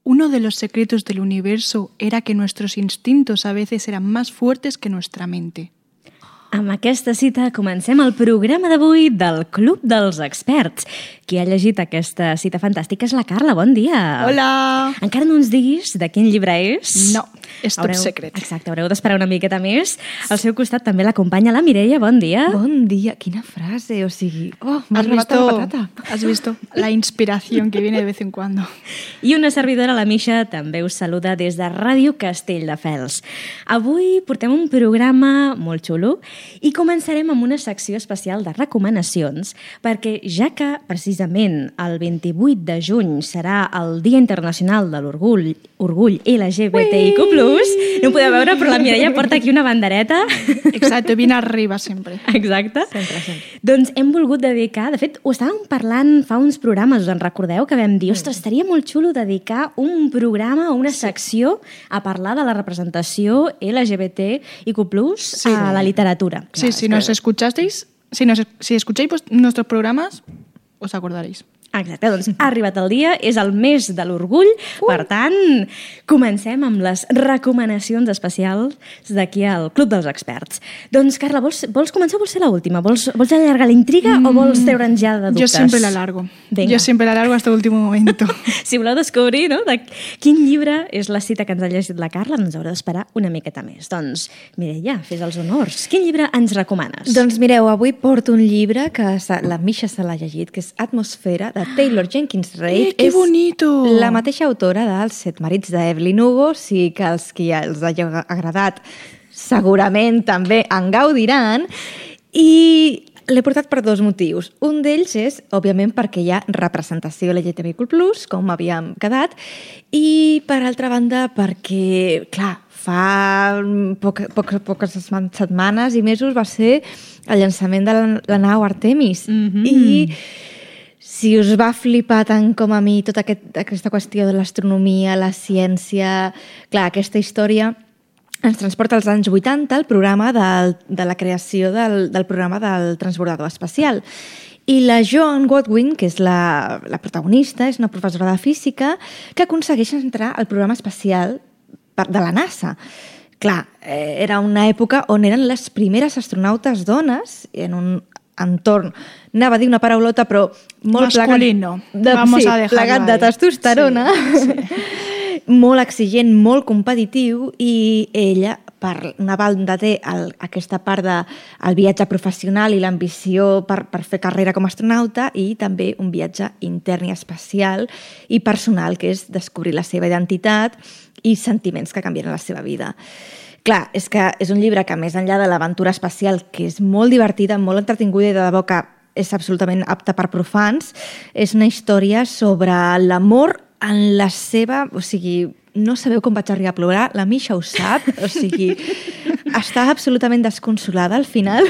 uno de los secretos del universo era que nuestros instintos a veces eran más fuertes que nuestra mente. Amb aquesta cita comencem el programa d'avui del Club dels Experts. Qui ha llegit aquesta cita fantàstica és la Carla. Bon dia. Hola! Encara no ens diguis de quin llibre és? No, és top secret. Exacte, haureu d'esperar una miqueta més. Al seu costat també l'acompanya la Mireia. Bon dia. Bon dia. Quina frase, o sigui... Oh, m'has robat la patata. Has visto la inspiración que viene de vez en cuando. I una servidora, la Misha, també us saluda des de Ràdio Castelldefels. Avui portem un programa molt xulo i començarem amb una secció especial de recomanacions, perquè ja que precisament el 28 de juny serà el Dia Internacional de l'Orgull LGBTIQ+, no ho podeu veure, però la Mireia porta aquí una bandereta. Exacte, bien arriba sempre. Exacte. Sempre. Doncs hem volgut dedicar, de fet, ho estàvem parlant fa uns programes, us en recordeu, que vam dir, ostres, estaria molt xulo dedicar un programa o una secció a parlar de la representació LGBTIQ+, a la literatura. Sí, si escucháis nuestros programas, os acordaréis. Exacte, doncs ha arribat el dia, és el mes de l'orgull, per tant, comencem amb les recomanacions especials d'aquí al Club dels Experts. Doncs, Carla, vols començar o vols ser l'última? Vols allargar la intriga o vols treure'ns ja de dubtes? Jo sempre l'alargo. Venga. Jo sempre l'alargo hasta l'últim moment. Si voleu descobrir, no?, de quin llibre és la cita que ens ha llegit la Carla, ens haureu d'esperar una miqueta més. Doncs, Mireia, fes els honors. Quin llibre ens recomanes? Doncs mireu, avui porto un llibre que la Misha se l'ha llegit, que és Atmosfera, de Taylor Jenkins Reid. Que bonito! La mateixa autora dels 7 marits d'Evelyn Hugo, sí que els qui els hagi agradat segurament també en gaudiran, i l'he portat per 2 motius. Un d'ells és, òbviament, perquè hi ha representació LGTBIQ+, com havíem quedat, i per altra banda perquè, clar, fa poques setmanes i mesos va ser el llançament de la nau Artemis. I si us va flipar tant com a mi tota aquesta qüestió de l'astronomia, la ciència... Clar, aquesta història ens transporta als anys 80, el programa de la creació del programa del transbordador espacial. I la Joan Godwin, que és la protagonista, és una professora de física que aconsegueix entrar al programa espacial de la NASA. Clar, era una època on eren les primeres astronautes dones en un entorn, anava a dir una paraulota, però molt masculino. Plegat de testosterona, molt exigent, molt competitiu, i ella, per una banda, té aquesta part del viatge professional i l'ambició per fer carrera com a astronauta, i també un viatge intern i espacial i personal, que és descobrir la seva identitat i sentiments que canviaran la seva vida. Clar, és que és un llibre que, més enllà de l'aventura espacial, que és molt divertida, molt entretinguda i de debò que és absolutament apta per profans, és una història sobre l'amor en la seva... O sigui, no sabeu com vaig arribar a plorar, la Misha ho sap, o sigui, està absolutament desconsolada al final,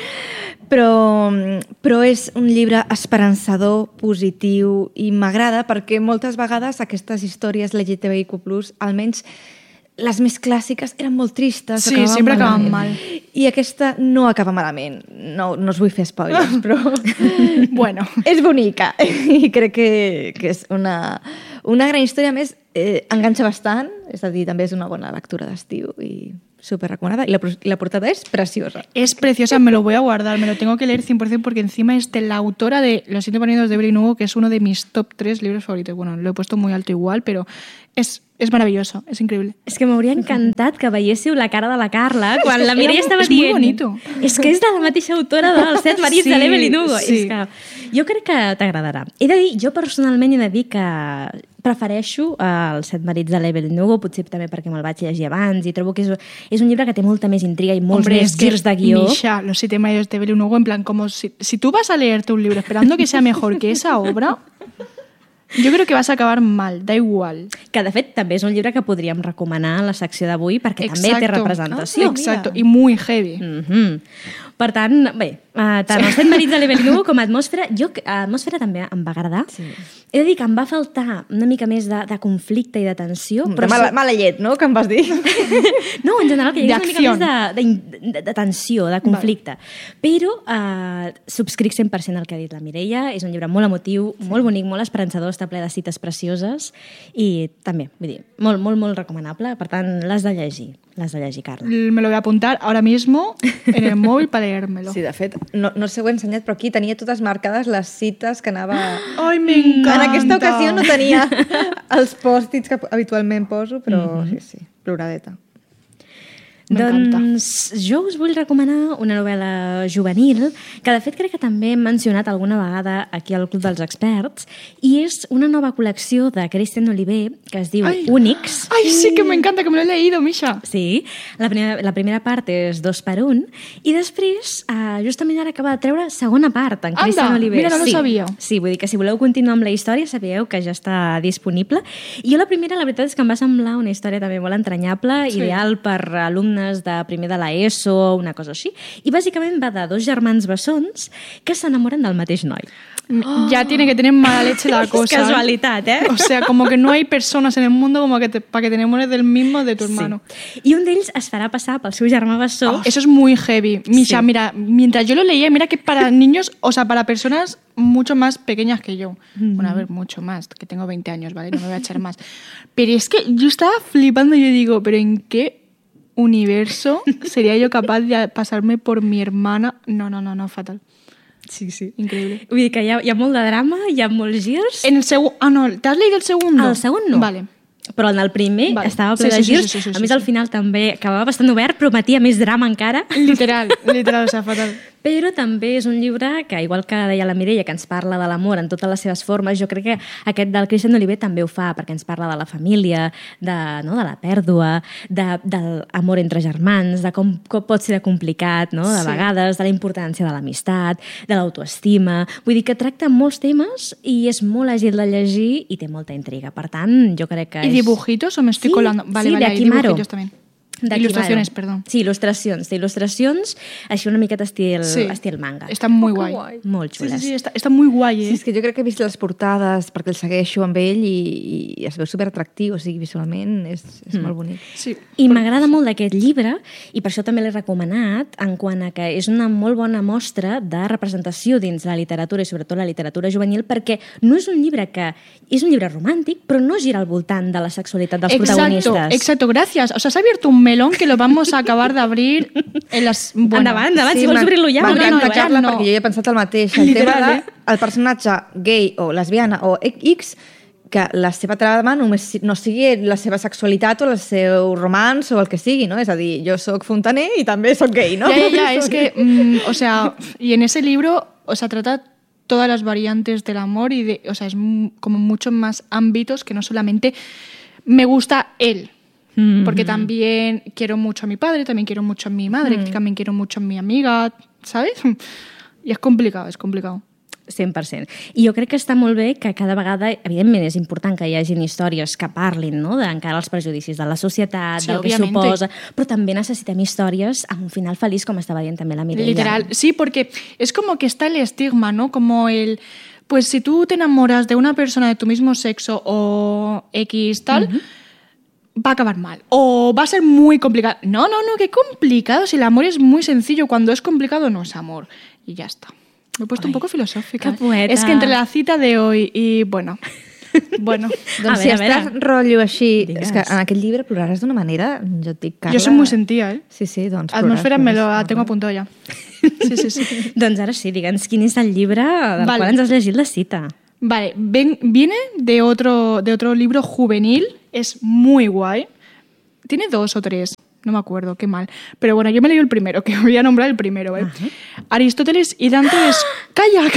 però és un llibre esperançador, positiu, i m'agrada perquè moltes vegades aquestes històries LGTBIQ+, almenys les més clàssiques, eren molt tristes. Sí, sempre acaben mal. I aquesta no acaba malament. No us vull fer spoilers, però... Bueno. És bonica. I crec que és una gran història. A més, enganxa bastant. És a dir, també és una bona lectura d'estiu i súper recomanada. I la portada es preciosa. Es preciosa, me lo voy a guardar. Me lo tengo que leer 100% porque encima es de la autora de Los 7 maridos de Evelyn Hugo, que es uno de mis top 3 libros favoritos. Bueno, lo he puesto muy alto igual, pero és maravilloso, és increïble. És que m'hauria encantat que veiéssiu la cara de la Carla quan la Mireia estava dient... És molt bonito. És que és de la mateixa autora dels 7 marits de l'Evelyn Hugo. Sí. És que jo crec que t'agradarà. He de dir, jo personalment he de dir que prefereixo els 7 marits de l'Evelyn Hugo, potser també perquè me'l vaig llegir abans, i trobo que és un llibre que té molta més intriga i molts més girs de guió. Misha, Los 7 maridos de Evelyn Hugo, en plan, como si tú vas a leerte un libro esperando que sea mejor que esa obra... Jo crec que vas a acabar mal, da igual. Que, de fet, també és un llibre que podríem recomanar a la secció d'avui perquè també té representació. Exacto, i muy heavy. Per tant, bé, Tant els 100 marits de l'Evelyn Hugo com Atmosfera. Atmosfera també em va agradar. Sí. He de dir que em va faltar una mica més de conflicte i de tensió. Però mala llet, no?, que em vas dir. No, en general, que hi hagués una mica més de tensió, de conflicte. Però subscric 100% el que ha dit la Mireia. És un llibre molt emotiu, molt bonic, molt esperançador, està ple de cites precioses i també, vull dir, molt, molt, molt recomanable. Per tant, l'has de llegir, Carla. Me lo voy a apuntar ahora mismo en el móvil para leérmelo. Sí, de fet, no sé ho he ensenyat, però aquí tenia totes marcades les cites que anava... Ai, m'encanta! En aquesta ocasió no tenia els pòstits que habitualment poso, però sí, ploradeta. Doncs jo us vull recomanar una novel·la juvenil que de fet crec que també hem mencionat alguna vegada aquí al Club dels Experts i és una nova col·lecció de Christian Oliver que es diu Únics. Ai, sí que m'encanta, que me lo he leído, Misha. Sí, la primera part és 2x1 i després justament ara acaba de treure segona part en Christian Oliver. Mira, no lo sabia. Sí, vull dir que si voleu continuar amb la història sabeu que ja està disponible i jo la primera, la veritat és que em va semblar una història també molt entranyable, ideal per alumnes de primer de l'ESO, una cosa així. I bàsicament va de dos germans bessons que s'enamoren del mateix noi. Ya tiene que tener mala leche la cosa. És casualitat, eh? O sea, como que no hay personas en el mundo como que para que te enamores del mismo de tu hermano. I un d'ells es farà passar pel seu germà bessó. Eso es muy heavy. Misha, mira, mientras yo lo leía, mira que para niños, o sea, para personas mucho más pequeñas que yo. Bueno, a ver, mucho más, que tengo 20 años, ¿vale? No me voy a echar más. Pero es que yo estaba flipando y yo digo, ¿pero en qué universo sería yo capaz de pasarme por mi hermana? No, fatal. Sí. Increíble. Vull dir que hi ha molt de drama, hi ha molts girs. En el segundo... Ah, no, ¿te has leído el segundo? El segon no. Vale. Però en el primer estava ple de girs. Sí. A més, al final també acabava bastant obert, prometia més drama encara. Literal, o sea, fatal. Però també és un llibre que, igual que deia la Mireia, que ens parla de l'amor en totes les seves formes, jo crec que aquest del Christian Oliver també ho fa, perquè ens parla de la família, de la pèrdua, de l'amor entre germans, de com pot ser complicat, no? De vegades, de la importància de l'amistat, de l'autoestima. Vull dir que tracta molts temes i és molt àgil de llegir i té molta intriga. Per tant, jo crec que ¿Y dibujitos o me estoy colando? Vale, de hay dibujitos también. Ilustraciones, perdón. Sí, il·lustracions, així una miqueta estil manga. Està muy guai. Molt xules. Sí, està muy guai, eh? Sí, és que jo crec que he vist les portades perquè el segueixo amb ell i es veu superatractiu, o sigui, visualment és molt bonic. Sí. I m'agrada molt d'aquest llibre i per això també l'he recomanat en quant a que és una molt bona mostra de representació dins la literatura i sobretot la literatura juvenil perquè no és un llibre que... És un llibre romàntic, però no gira al voltant de la sexualitat dels protagonistes. Exacto, gracias. O sea, se ha abierto un melón que lo vamos a acabar de abrir en las... Bueno, endavant, si vols obrir-lo ja. M'encanta, Carla, perquè jo he pensat el mateix. El tema del personatge gay o lesbiana o X, que la seva trama només no sigui la seva sexualitat o el seu romans o el que sigui, ¿no? És a dir, jo sóc fontaner i també sóc gay, ¿no? Ya, es que, o sea, y en ese libro, o sea, trata todas las variantes del amor y o sea, es como muchos más ámbitos que no solamente me gusta él. Porque también quiero mucho a mi padre, también quiero mucho a mi madre, también quiero mucho a mi amiga, ¿sabes? I és complicat. 100%. I jo crec que està molt bé que cada vegada, evidentment, és important que hi hagin històries que parlin, no?, d'encara els prejudicis de la societat, del que suposa, però també necessitem històries amb un final feliç, com estava dient també la Mireia. Literal, sí, porque es como que está el estigma, ¿no? Como el... Pues si tú te enamoras de una persona de tu mismo sexo o X tal... va a acabar mal o va a ser muy complicado. No, qué complicado. Si el amor es muy sencillo, cuando es complicado no es amor. Y ya está. Me he puesto un poco filosófica. Qué poeta. Es que entre la cita de hoy y bueno... Doncs si estàs rotllo així, és que en aquest llibre ploraràs d'una manera, jo et dic, Carla... Jo soy muy sentida, ¿eh? Sí, doncs Atmosfera me lo tengo apuntado ya. Sí. Doncs ara sí, digue'ns quin és el llibre del qual ens has llegit la cita. Vale, viene de otro libro juvenil, es muy guay. Tiene 2 o 3, no me acuerdo, qué mal. Pero bueno, yo me leí el primero, que voy a nombrar el primero, ¿vale? Aristóteles y Dante... ¡Calla!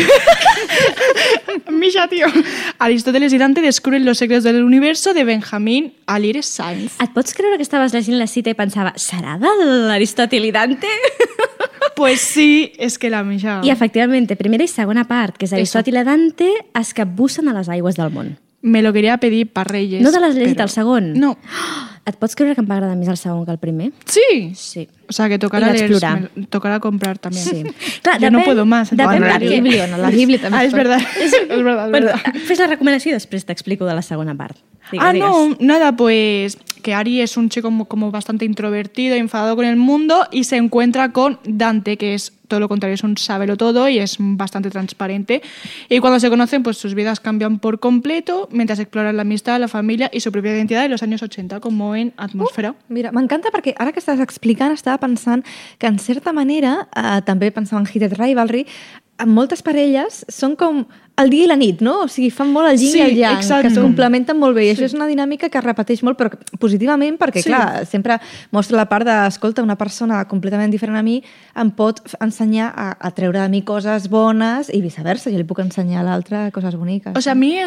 Misha, tío. Aristóteles y Dante descubren los secretos del universo de Benjamín Alire Sainz. Et pots creure que estaves llegint la cita i pensava, serà de l'Aristòtil i Dante? Pues sí, es que la Misha... I efectivament, primera i segona part, que és Aristòtil i Dante, es capbussen a les aigües del món. me lo quería pedir per Reyes. No te l'has llegit però- el segon? No. Et pots creure que em va agradar més el segon que el primer? Sí. Sí. O sea, que tocará I vaig leer, plorar. tocará comprar también. Sí. Clar, Yo no puedo más. Depèn Bueno, la de Bíblia, no? La Bíblia també Ah, es es pot. verdad. Es verdad, es Bueno, verdad. fes la recomanació i després t'explico de la segona part. Digues, digues. No, nada, pues que Ari es un chico como bastante introvertido, enfadado con el mundo y se encuentra con Dante, que es todo lo contrario, es un sábelo todo y es bastante transparente. Y cuando se conocen, pues sus vidas cambian por completo mientras exploran la amistad, la familia y su propia identidad de los años 80, como en Atmósfera. Mira, m'encanta perquè ara que estàs explicant estava pensant que en certa manera, també pensava en Heated Rivalry, en moltes parelles són com el dia i la nit, no? O sigui, fan molt el yin Sí, i el yang, exacte. que es complementen molt bé. I Sí. això és una dinàmica que es repeteix molt, però positivament, perquè, Sí. clar, sempre mostra la part de, escolta, una persona completament diferent a mi em pot ensenyar a treure de mi coses bones i viceversa, jo li puc ensenyar a l'altre coses boniques. O sea, a mí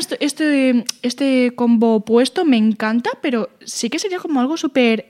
este combo opuesto me encanta, pero sí que sería como algo súper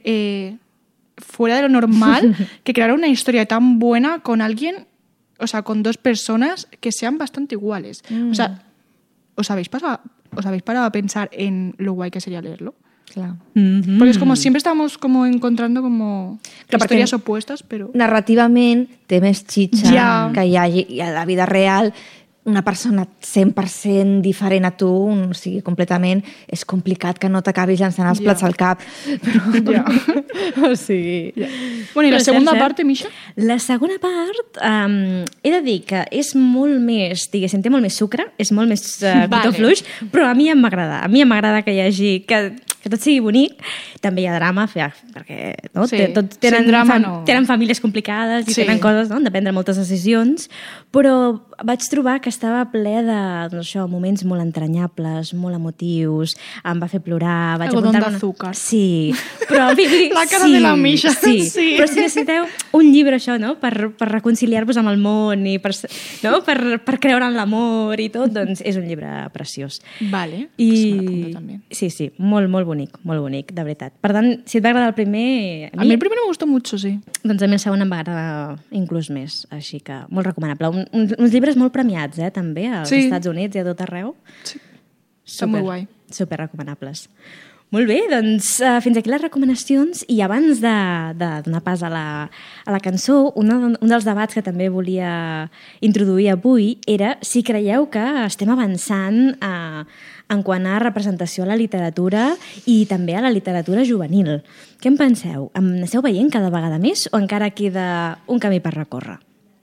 fuera de lo normal que crear una historia tan buena con alguien, o sea, con dos personas que sean bastante iguales. O sea, ¿os habéis parado a pensar en lo guay que sería leerlo? Clar. Mhm. Porque es como siempre estamos como encontrando como Claro, historias perquè opuestas, pero... Narrativament té més xitxa Ja. que hi hagi i a la vida real una persona 100% diferent a tu, o sigui, completament, és complicat que no t'acabis llançant els Ja. plats al cap. Però, Ja. o sigui... Bueno, ¿y la Però segunda cert, parte, Misha? La segona part, he de dir que és molt més, diguéssim, té molt més sucre, és molt més Vale. cotó fluix, però a mi em m'agrada. A mi m'agrada que hi hagi... Que tot sigui bonic. També hi ha drama, perquè no? Sí, Tots tenen, sin drama no. tenen famílies complicades i Sí. tenen coses, no? Han de prendre moltes decisions, però vaig trobar que estava ple de doncs això, moments molt entranyables, molt emotius, em va fer plorar, vaig Algodón apuntar-me... d'azúcar. Sí, però... La cara de la Misha, Sí, sí. però si necessiteu un llibre, això, no?, per reconciliar-vos amb el món i per creure en l'amor i tot, doncs és un llibre preciós. Vale, pues me lo apunto I también. sí, molt bonic, de veritat. Per tant, si et va agradar el primer... A mí el primero me gustó mucho, sí. Doncs a mi el segon em va agradar inclús més, així que molt recomanable. Uns llibres molt premiats, també, als Sí. Estats Units i a tot arreu. Sí. Està molt guai. Super recomanables. Molt bé, doncs fins aquí les recomanacions i abans de donar pas a la cançó, un dels debats que també volia introduir avui era si creieu que estem avançant en quant a representació a la literatura i també a la literatura juvenil. Què en penseu? Em n'esteu veient cada vegada més o encara queda un camí per recórrer?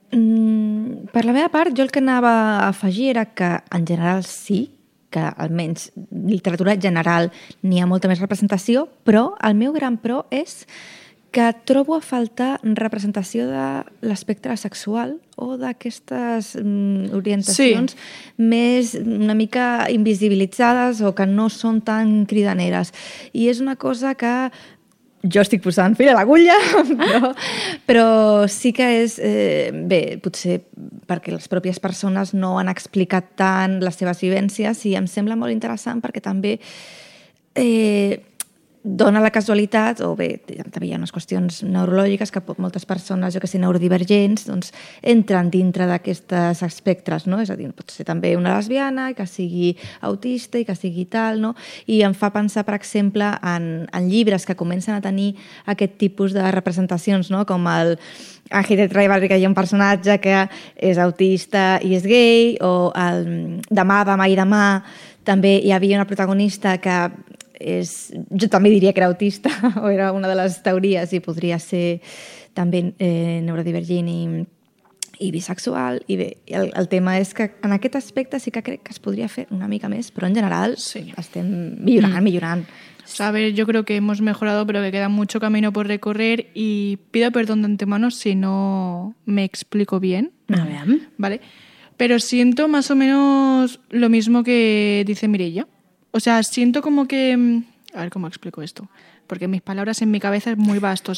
Per la meva part, jo el que anava a afegir era que en general sí, que almenys literatura general n'hi ha molta més representació, però el meu gran pro és que trobo a faltar representació de l'espectre sexual o d'aquestes orientacions més una mica invisibilitzades o que no són tan cridaneres. I és una cosa que jo estic posant fil a l'agulla, però sí que és... bé, potser perquè les pròpies persones no han explicat tant les seves vivències i em sembla molt interessant perquè també dona la casualitat, o bé, també hi ha unes qüestions neurològiques que moltes persones, jo que sé, neurodivergents, doncs entren dintre d'aquestes espectres, no? És a dir, pot ser també una lesbiana, que sigui autista i que sigui tal, no? I em fa pensar, per exemple, en llibres que comencen a tenir aquest tipus de representacions, no? Com el Heated Rivalry, que hi ha un personatge que és autista i és gay, o el Demà, demà i demà, també hi havia una protagonista que jo també diria que era autista, o era una de les teories, i podria ser també neurodivergent i bisexual. I bé, el tema és que en aquest aspecte sí que crec que es podria fer una mica més, però en general estem millorant. O sea, a ver, yo creo que hemos mejorado, pero que queda mucho camino por recorrer y pido perdón de antemano si no me explico bien. A veure. ¿Vale? Pero siento más o menos lo mismo que dice Mireia. O sea, siento como que... A ver cómo explico esto. Porque mis palabras en mi cabeza es muy vasto.